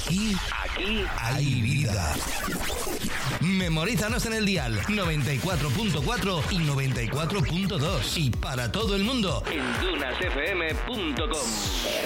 Aquí hay vida. Memorízanos en el dial 94.4 y 94.2 y para todo el mundo en dunasfm.com.